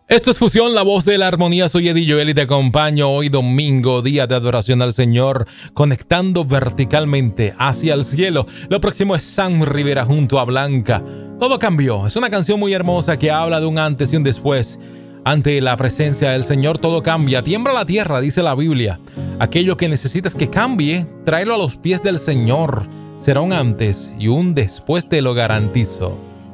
Esto es Fusión, la voz de la armonía. Soy Eddie Joel y te acompaño hoy domingo, día de adoración al Señor, conectando verticalmente hacia el cielo. Lo próximo es Sam Rivera junto a Blanca. Todo cambió. Es una canción muy hermosa que habla de un antes y un después. Ante la presencia del Señor todo cambia. Tiembla la tierra, dice la Biblia. Aquello que necesitas que cambie, tráelo a los pies del Señor. Será un antes y un después, te lo garantizo.